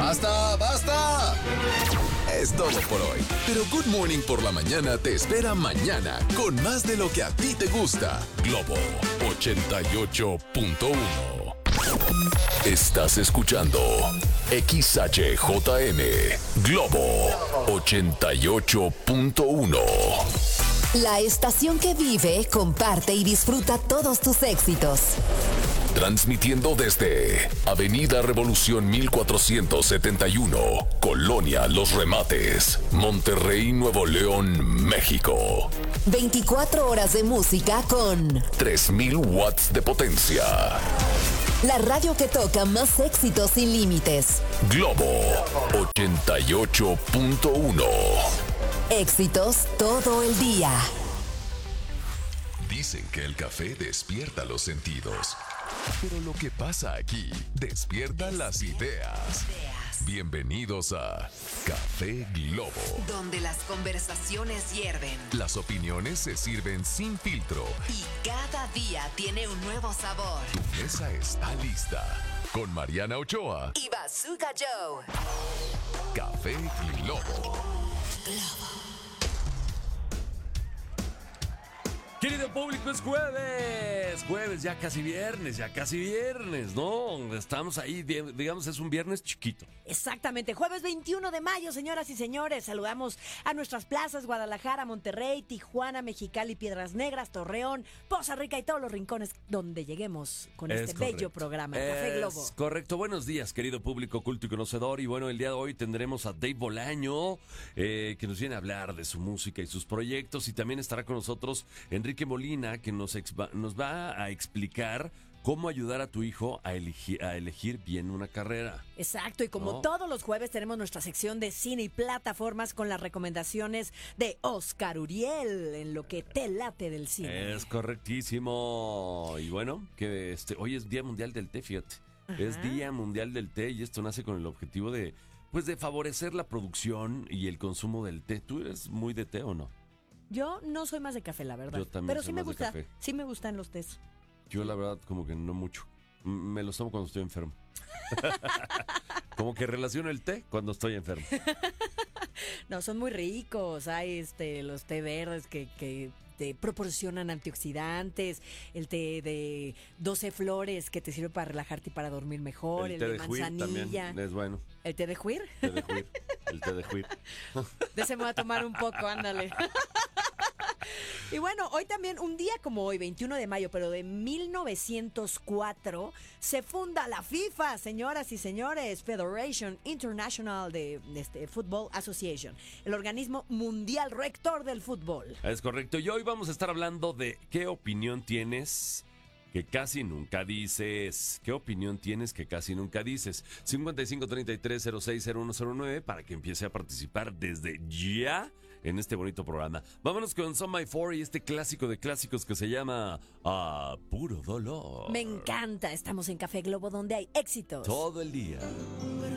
¡Basta, basta! Es todo por hoy. Pero Good Morning por la mañana te espera mañana con más de lo que a ti te gusta. Globo 88.1. Estás escuchando XHJM Globo 88.1. La estación que vive, comparte y disfruta todos tus éxitos. Transmitiendo desde Avenida Revolución 1471, Colonia Los Remates, Monterrey, Nuevo León, México. 24 horas de música con 3000 watts de potencia. la radio que toca más éxitos sin límites. Globo 88.1. Éxitos todo el día. Dicen que el café despierta los sentidos. Pero lo que pasa aquí despierta las ideas. Bienvenidos a Café Globo, Donde las conversaciones hierven las opiniones se sirven sin filtro. y cada día tiene un nuevo sabor. Tu mesa está lista. Con Mariana Ochoa, Y Bazooka Joe. Café Globo. Querido público, es jueves, ya casi viernes, ¿no? Estamos ahí, digamos, es un viernes chiquito. Exactamente, jueves 21 de mayo, señoras y señores. Saludamos a nuestras plazas: Guadalajara, Monterrey, Tijuana, Mexicali, Piedras Negras, Torreón, Poza Rica y todos los rincones donde lleguemos con Es este correcto. bello programa, Café Globo. Es correcto. Buenos días, querido público culto y conocedor. Y bueno, el día de hoy tendremos a Dave Bolaño, que nos viene a hablar de su música y sus proyectos. Y también estará con nosotros Enrique Molina, que nos va a explicar cómo ayudar a tu hijo a elegir bien una carrera. Exacto, y como ¿No? todos los jueves tenemos nuestra sección de cine y plataformas con las recomendaciones de Oscar Uriel en lo que te late del cine. Es correctísimo. Y bueno, que hoy es Día Mundial del Té, fíjate. Es Día Mundial del Té y esto nace con el objetivo de favorecer la producción y el consumo del té. ¿Tú eres muy de té o no? Yo no soy más de café, la verdad. Yo también pero soy sí me más de gusta, café. sí me gustan los tés. Yo la verdad como que no mucho. Me los tomo cuando estoy enfermo. Como que relaciono el té cuando estoy enfermo. No, son muy ricos. Hay los té verdes que te proporcionan antioxidantes, el té de 12 flores que te sirve para relajarte y para dormir mejor, el té de de juir manzanilla. también es bueno. ¿El té de juir? El té de juir. El té de juir. De ese me voy a tomar un poco, ándale. Y bueno, hoy también, un día como hoy, 21 de mayo, pero de 1904, se funda la FIFA, señoras y señores, Federation International de Football Association, el organismo mundial rector del fútbol. Es correcto. Y hoy vamos a estar hablando de qué opinión tienes que casi nunca dices. ¿Qué opinión tienes que casi nunca dices? 5533-060109 para que empiece a participar desde ya en este bonito programa. Vámonos con Some My Four y este clásico de clásicos que se llama Puro Dolor. Me encanta, estamos en Café Globo donde hay éxitos. Todo el día.